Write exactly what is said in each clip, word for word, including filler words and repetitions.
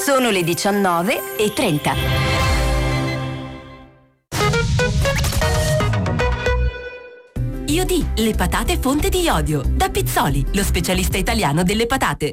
Sono le diciannove e trenta. Iodi, le patate fonte di iodio. Da Pizzoli, lo specialista italiano delle patate.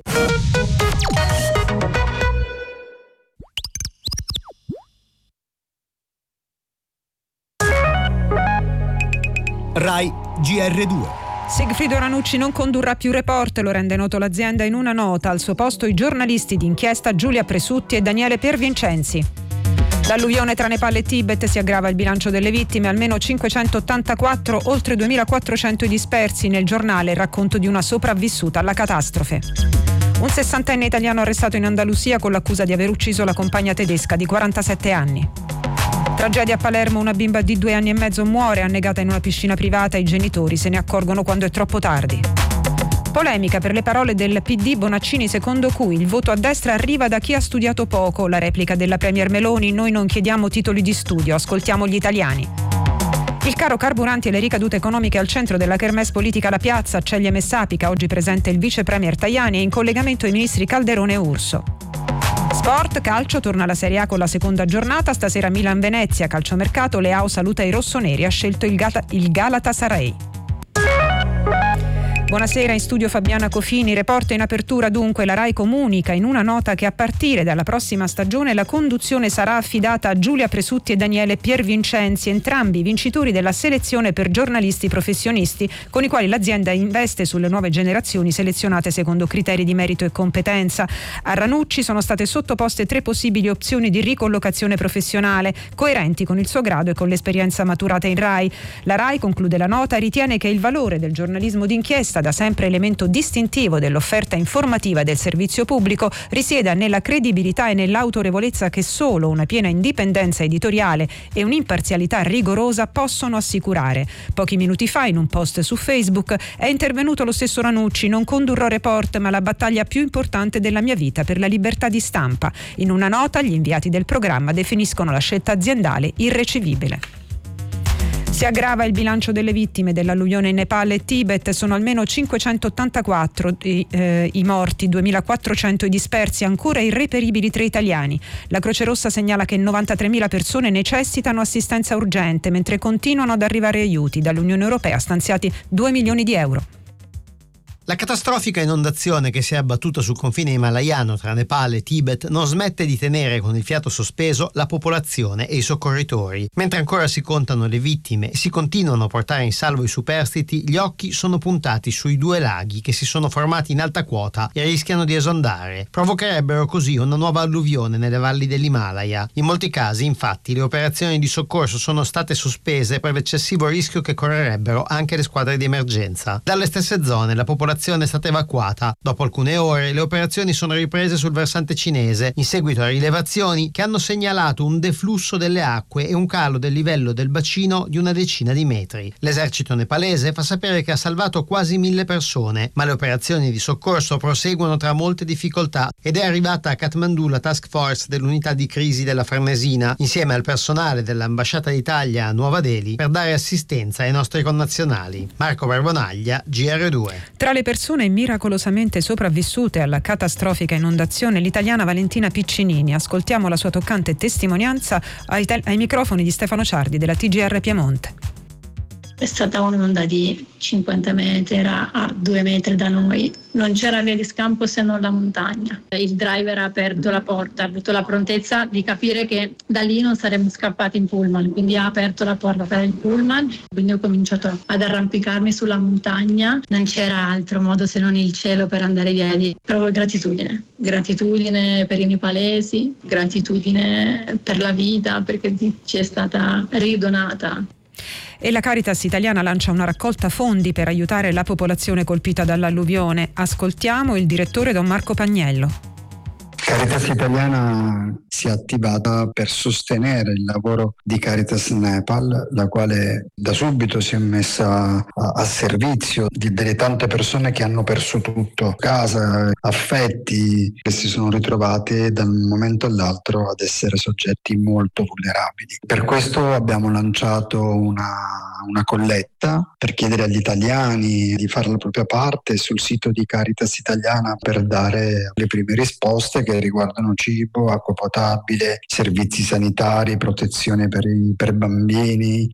Rai G R due. Sigfrido Ranucci non condurrà più Report, lo rende noto l'azienda in una nota. Al suo posto i giornalisti d'inchiesta Giulia Presutti e Daniele Piervincenzi. L'alluvione tra Nepal e Tibet, si aggrava il bilancio delle vittime, almeno cinquecentottantaquattro, oltre duemilaquattrocento i dispersi. Nel giornale il racconto di una sopravvissuta alla catastrofe. Un sessantenne italiano arrestato in Andalusia con l'accusa di aver ucciso la compagna tedesca di quarantasette anni. Tragedia a Palermo, una bimba di due anni e mezzo muore annegata in una piscina privata, i genitori se ne accorgono quando è troppo tardi. Polemica per le parole del P D Bonaccini secondo cui il voto a destra arriva da chi ha studiato poco, la replica della Premier Meloni: noi non chiediamo titoli di studio, ascoltiamo gli italiani. Il caro carburanti e le ricadute economiche al centro della kermesse politica La Piazza, Ceglie Messapica, oggi presente il vice premier Tajani e in collegamento i ministri Calderone e Urso. Sport, calcio, torna la Serie A con la seconda giornata, stasera Milan-Venezia, calciomercato, Leao saluta i rossoneri, ha scelto il, Gata, il Galatasaray. Buonasera, in studio Fabiana Cofini. Report in apertura dunque. La Rai comunica in una nota che a partire dalla prossima stagione la conduzione sarà affidata a Giulia Presutti e Daniele Piervincenzi, entrambi vincitori della selezione per giornalisti professionisti, con i quali l'azienda investe sulle nuove generazioni selezionate secondo criteri di merito e competenza. A Ranucci sono state sottoposte tre possibili opzioni di ricollocazione professionale, coerenti con il suo grado e con l'esperienza maturata in Rai. La Rai, conclude la nota, ritiene che il valore del giornalismo d'inchiesta, da sempre elemento distintivo dell'offerta informativa del servizio pubblico, risieda nella credibilità e nell'autorevolezza che solo una piena indipendenza editoriale e un'imparzialità rigorosa possono assicurare. Pochi minuti fa, in un post su Facebook, è intervenuto lo stesso Ranucci: non condurrò Report, ma la battaglia più importante della mia vita per la libertà di stampa. In una nota, gli inviati del programma definiscono la scelta aziendale irrecevibile. Si aggrava il bilancio delle vittime dell'alluvione in Nepal e Tibet, sono almeno cinquecentottantaquattro i, eh, i morti, duemilaquattrocento i dispersi, ancora irreperibili tre italiani. La Croce Rossa segnala che novantatremila persone necessitano assistenza urgente, mentre continuano ad arrivare aiuti dall'Unione Europea stanziati due milioni di euro. La catastrofica inondazione che si è abbattuta sul confine himalayano tra Nepal e Tibet non smette di tenere con il fiato sospeso la popolazione e i soccorritori. Mentre ancora si contano le vittime e si continuano a portare in salvo i superstiti, gli occhi sono puntati sui due laghi che si sono formati in alta quota e rischiano di esondare. Provocherebbero così una nuova alluvione nelle valli dell'Himalaya. In molti casi, infatti, le operazioni di soccorso sono state sospese per l'eccessivo rischio che correrebbero anche le squadre di emergenza. Dalle stesse zone la popolazione è stata evacuata. Dopo alcune ore le operazioni sono riprese sul versante cinese in seguito a rilevazioni che hanno segnalato un deflusso delle acque e un calo del livello del bacino di una decina di metri. L'esercito nepalese fa sapere che ha salvato quasi mille persone, ma le operazioni di soccorso proseguono tra molte difficoltà ed è arrivata a Kathmandu la task force dell'unità di crisi della Farnesina insieme al personale dell'ambasciata d'Italia a Nuova Delhi per dare assistenza ai nostri connazionali. Marco Barbonaglia, G R due. Tra le persone miracolosamente sopravvissute alla catastrofica inondazione, l'italiana Valentina Piccinini. Ascoltiamo la sua toccante testimonianza ai, te- ai microfoni di Stefano Ciardi della T G R Piemonte. È stata un'onda di cinquanta metri, era a due metri da noi. Non c'era via di scampo se non la montagna. Il driver ha aperto la porta, ha avuto la prontezza di capire che da lì non saremmo scappati in pullman, quindi ha aperto la porta per il pullman. Quindi ho cominciato ad arrampicarmi sulla montagna. Non c'era altro modo se non il cielo per andare via di. Provo gratitudine. Gratitudine per i nepalesi, gratitudine per la vita perché ci è stata ridonata. E la Caritas italiana lancia una raccolta fondi per aiutare la popolazione colpita dall'alluvione. Ascoltiamo il direttore Don Marco Pagnello. Caritas italiana si è attivata per sostenere il lavoro di Caritas Nepal, la quale da subito si è messa a, a servizio di, delle tante persone che hanno perso tutto, casa, affetti, che si sono ritrovate da un momento all'altro ad essere soggetti molto vulnerabili. Per questo abbiamo lanciato una, una colletta per chiedere agli italiani di fare la propria parte sul sito di Caritas Italiana per dare le prime risposte che riguardano cibo, acqua potabile, servizi sanitari, protezione per i per bambini.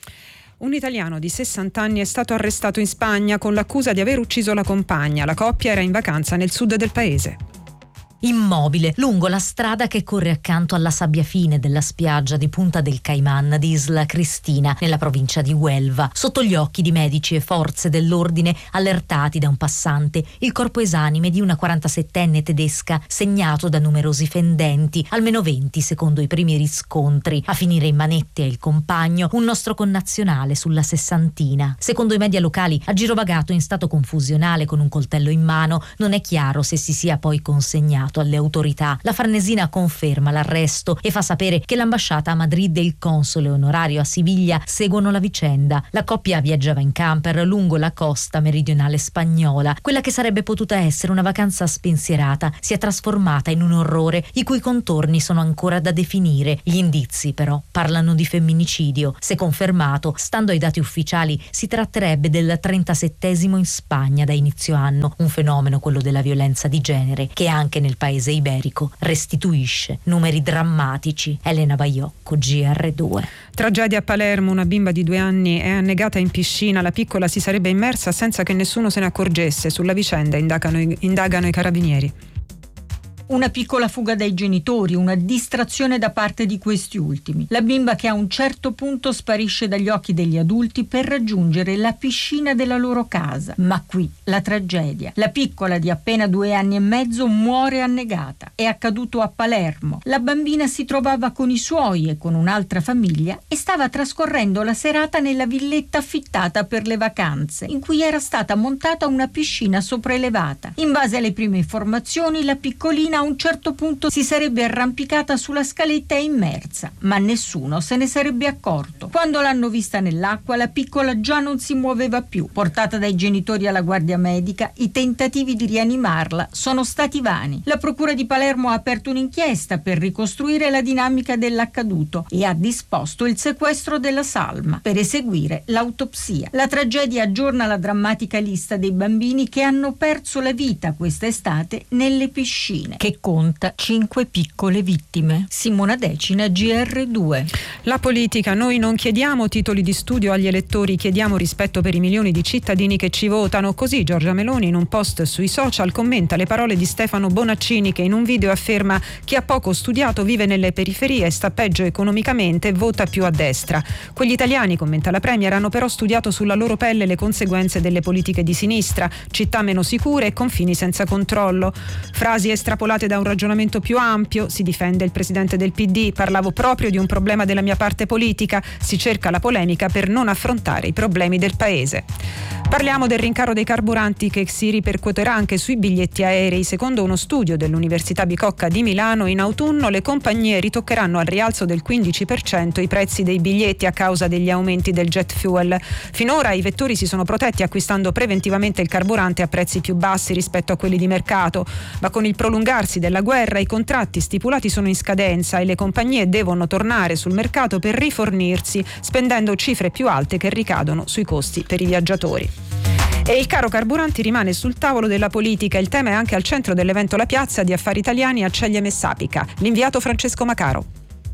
Un italiano di sessanta anni è stato arrestato in Spagna con l'accusa di aver ucciso la compagna. La coppia era in vacanza nel sud del paese. Immobile lungo la strada che corre accanto alla sabbia fine della spiaggia di Punta del Caiman di Isla Cristina, nella provincia di Huelva. Sotto gli occhi di medici e forze dell'ordine allertati da un passante, il corpo esanime di una quarantasettenne tedesca segnato da numerosi fendenti, almeno venti secondo i primi riscontri. A finire in manette è il compagno, un nostro connazionale sulla sessantina. Secondo i media locali ha girovagato in stato confusionale con un coltello in mano. Non è chiaro se si sia poi consegnato alle autorità. La Farnesina conferma l'arresto e fa sapere che l'ambasciata a Madrid e il console onorario a Siviglia seguono la vicenda. La coppia viaggiava in camper lungo la costa meridionale spagnola. Quella che sarebbe potuta essere una vacanza spensierata si è trasformata in un orrore i cui contorni sono ancora da definire. Gli indizi però parlano di femminicidio. Se confermato, stando ai dati ufficiali, si tratterebbe del trentasettesimo in Spagna da inizio anno, un fenomeno, quello della violenza di genere, che anche nel paese iberico restituisce numeri drammatici. Elena Baiocco, G R due. Tragedia a Palermo, una bimba di due anni è annegata in piscina, la piccola si sarebbe immersa senza che nessuno se ne accorgesse. Sulla vicenda indagano, indagano i carabinieri. Una piccola fuga dai genitori, una distrazione da parte di questi ultimi. La bimba che a un certo punto sparisce dagli occhi degli adulti per raggiungere la piscina della loro casa. Ma qui la tragedia. La piccola di appena due anni e mezzo muore annegata. È accaduto a Palermo. La bambina si trovava con i suoi e con un'altra famiglia e stava trascorrendo la serata nella villetta affittata per le vacanze, in cui era stata montata una piscina sopraelevata. In base alle prime informazioni, la piccolina a un certo punto si sarebbe arrampicata sulla scaletta e immersa, ma nessuno se ne sarebbe accorto. Quando l'hanno vista nell'acqua, la piccola già non si muoveva più. Portata dai genitori alla guardia medica, i tentativi di rianimarla sono stati vani. La procura di Palermo ha aperto un'inchiesta per ricostruire la dinamica dell'accaduto e ha disposto il sequestro della salma per eseguire l'autopsia. La tragedia aggiorna la drammatica lista dei bambini che hanno perso la vita quest'estate nelle piscine, che conta cinque piccole vittime. Simona Decina, G R due. La politica. Noi non chiediamo titoli di studio agli elettori, chiediamo rispetto per i milioni di cittadini che ci votano. Così Giorgia Meloni in un post sui social commenta le parole di Stefano Bonaccini, che in un video afferma: chi ha poco studiato vive nelle periferie, sta peggio economicamente e vota più a destra. Quegli italiani, commenta la Premier, hanno però studiato sulla loro pelle le conseguenze delle politiche di sinistra, città meno sicure e confini senza controllo. Frasi estrapolate da un ragionamento più ampio. Si difende il presidente del P D: parlavo proprio di un problema della mia parte politica, si cerca la polemica per non affrontare i problemi del paese. Parliamo del rincaro dei carburanti che si ripercuoterà anche sui biglietti aerei. Secondo uno studio dell'Università Bicocca di Milano, in autunno le compagnie ritoccheranno al rialzo del quindici per cento i prezzi dei biglietti a causa degli aumenti del jet fuel. Finora i vettori si sono protetti acquistando preventivamente il carburante a prezzi più bassi rispetto a quelli di mercato, ma con il prolungarsi della guerra i contratti stipulati sono in scadenza e le compagnie devono tornare sul mercato per rifornirsi, spendendo cifre più alte che ricadono sui costi per i viaggiatori. E il caro carburanti rimane sul tavolo della politica. Il tema è anche al centro dell'evento La Piazza di Affari Italiani a Ceglie Messapica. L'inviato Francesco Macaro.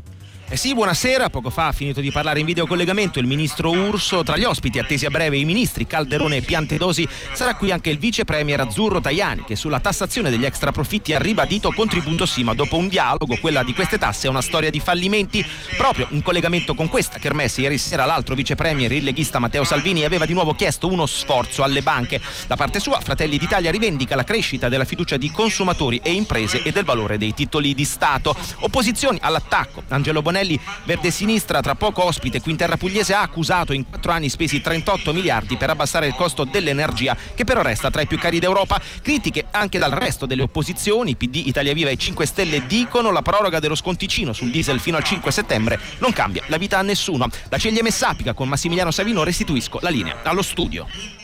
Eh sì, buonasera. Poco fa ha finito di parlare in videocollegamento il ministro Urso. Tra gli ospiti attesi a breve i ministri Calderone e Piantedosi sarà qui anche il vice premier Azzurro Tajani, che sulla tassazione degli extraprofitti ha ribadito contributo sì, ma dopo un dialogo. Quella di queste tasse è una storia di fallimenti. Proprio in collegamento con questa kermesse ieri sera l'altro vice premier, il leghista Matteo Salvini, aveva di nuovo chiesto uno sforzo alle banche. Da parte sua Fratelli d'Italia rivendica la crescita della fiducia di consumatori e imprese e del valore dei titoli di Stato. Opposizioni all'attacco. Angelo Bonelli, Verde Sinistra, tra poco ospite qui in terra pugliese, ha accusato in quattro anni spesi trentotto miliardi per abbassare il costo dell'energia, che però resta tra i più cari d'Europa. Critiche anche dal resto delle opposizioni. P D, Italia Viva e cinque Stelle dicono la proroga dello sconticino sul diesel fino al cinque settembre non cambia la vita a nessuno. Da Ceglie Messapica con Massimiliano Savino restituisco la linea allo studio.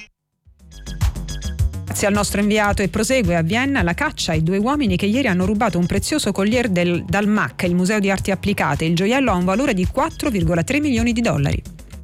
Grazie al nostro inviato. E prosegue a Vienna la caccia ai due uomini che ieri hanno rubato un prezioso collier del, dal M A C, il Museo di Arti Applicate. Il gioiello ha un valore di quattro virgola tre milioni di dollari.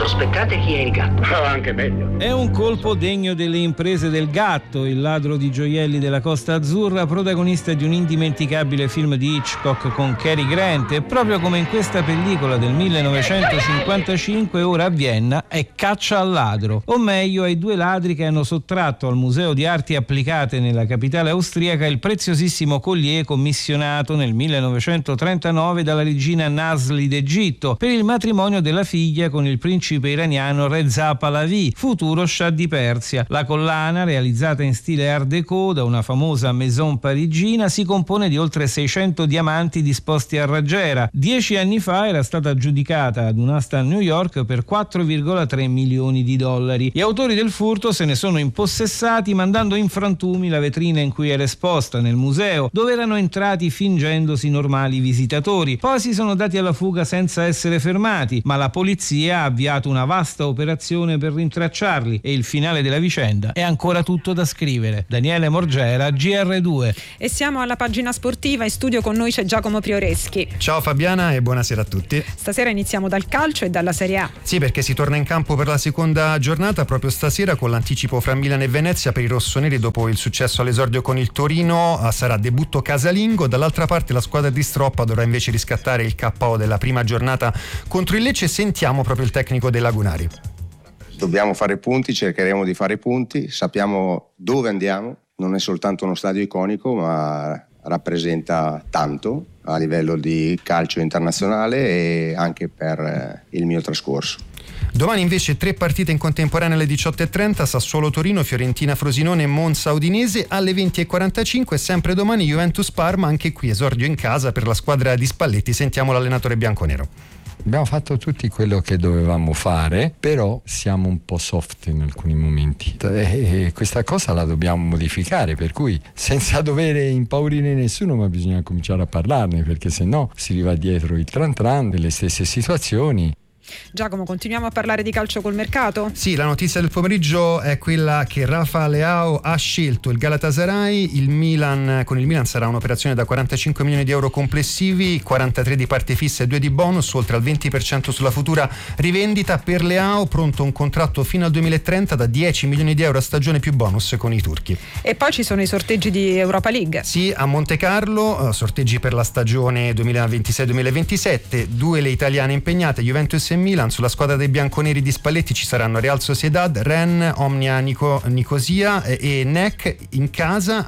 Sospettate chi è il gatto? Oh, anche meglio. È un colpo degno delle imprese del gatto, il ladro di gioielli della Costa Azzurra, protagonista di un indimenticabile film di Hitchcock con Cary Grant, e proprio come in questa pellicola del millenovecentocinquantacinque, ora a Vienna è caccia al ladro, o meglio ai due ladri che hanno sottratto al Museo di Arti Applicate nella capitale austriaca il preziosissimo collier commissionato nel millenovecentotrentanove dalla regina Nasli d'Egitto per il matrimonio della figlia con il principe iraniano Reza Pahlavi, futuro Shah di Persia. La collana, realizzata in stile Art Déco da una famosa maison parigina, si compone di oltre seicento diamanti disposti a raggiera. Dieci anni fa era stata aggiudicata ad un'asta a New York per quattro virgola tre milioni di dollari. Gli autori del furto se ne sono impossessati mandando in frantumi la vetrina in cui era esposta nel museo, dove erano entrati fingendosi normali visitatori. Poi si sono dati alla fuga senza essere fermati, ma la polizia ha avviato una vasta operazione per rintracciarli e il finale della vicenda è ancora tutto da scrivere. Daniele Morgera, G R due. E siamo alla pagina sportiva. In studio con noi c'è Giacomo Prioreschi. Ciao Fabiana e buonasera a tutti. Stasera iniziamo dal calcio e dalla Serie A. Sì, perché si torna in campo per la seconda giornata proprio stasera con l'anticipo fra Milan e Venezia per i rossoneri dopo il successo all'esordio con il Torino. Sarà debutto casalingo. Dall'altra parte la squadra di Stroppa dovrà invece riscattare il K O della prima giornata contro il Lecce. Sentiamo proprio il tecnico dei Lagunari. Dobbiamo fare punti, cercheremo di fare punti, sappiamo dove andiamo, non è soltanto uno stadio iconico ma rappresenta tanto a livello di calcio internazionale e anche per il mio trascorso. Domani invece tre partite in contemporanea alle diciotto e trenta, Sassuolo-Torino, Fiorentina-Frosinone e Monza-Udinese. Alle venti e quarantacinque, sempre domani, Juventus-Parma, anche qui esordio in casa per la squadra di Spalletti. Sentiamo l'allenatore bianconero. Abbiamo fatto tutti quello che dovevamo fare, però siamo un po' soft in alcuni momenti e questa cosa la dobbiamo modificare, per cui senza dover impaurire nessuno, ma bisogna cominciare a parlarne, perché se no si riva dietro il tran tran delle stesse situazioni. Giacomo, continuiamo a parlare di calcio col mercato? Sì, la notizia del pomeriggio è quella che Rafa Leao ha scelto il Galatasaray. Il Milan, con il Milan sarà un'operazione da quarantacinque milioni di euro complessivi, quarantatré di parte fissa e due di bonus, oltre al venti per cento sulla futura rivendita. Per Leao pronto un contratto fino al duemilatrenta da dieci milioni di euro a stagione più bonus con i turchi. E poi ci sono i sorteggi di Europa League. Sì, a Monte Carlo, sorteggi per la stagione duemilaventisei duemilaventisette, due le italiane impegnate, Juventus e Milan. Sulla squadra dei bianconeri di Spalletti ci saranno Real Sociedad, Rennes, Omnia Nico, Nicosia e, e N E C in casa,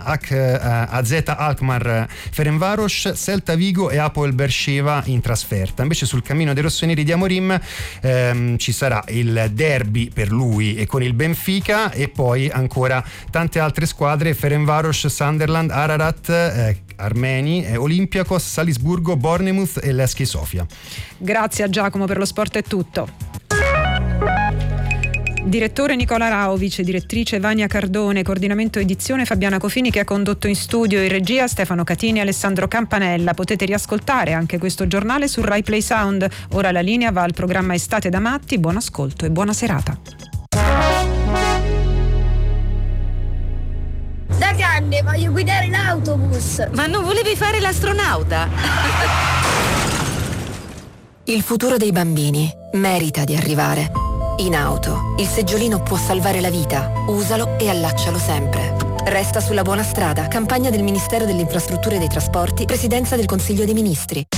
A Z Alkmaar Ferencváros, Celta Vigo e Apoel Beersheva in trasferta. Invece sul cammino dei rossoneri di Amorim ehm, ci sarà il derby per lui e con il Benfica, e poi ancora tante altre squadre: Ferencváros, Sunderland, Ararat, eh, Armeni, eh, Olympiakos, Salisburgo, Bournemouth e Levski Sofia. Grazie a Giacomo, per lo sport è tutto. Direttore Nicola Rao, vice direttrice Vania Cardone, coordinamento edizione Fabiana Cofini, che ha condotto in studio, in regia Stefano Catini e Alessandro Campanella. Potete riascoltare anche questo giornale su Rai Play Sound. Ora la linea va al programma Estate da Matti. Buon ascolto e buona serata. Da grande voglio guidare l'autobus. Ma non volevi fare l'astronauta? Il futuro dei bambini merita di arrivare. In auto, il seggiolino può salvare la vita. Usalo e allaccialo sempre. Resta sulla buona strada. Campagna del Ministero delle Infrastrutture e dei Trasporti, Presidenza del Consiglio dei Ministri.